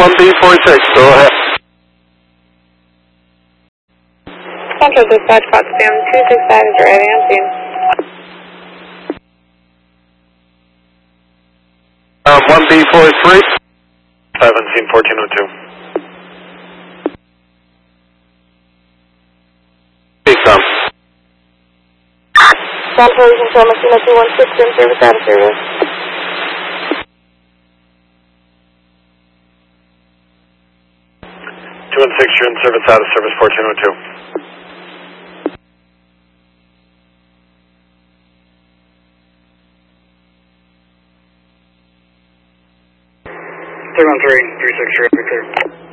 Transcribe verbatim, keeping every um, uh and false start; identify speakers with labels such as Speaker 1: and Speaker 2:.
Speaker 1: one B four six, go ahead.
Speaker 2: Central Dispatch, Potsdam two six five is arriving on scene.
Speaker 1: Um, one B four three, seventeen fourteen oh two. Big Tom.
Speaker 2: Central, you can show Machine two one six in service out of service.
Speaker 1: two one six, you're in service out of service fourteen oh two.
Speaker 3: three one three, three six, you're clear.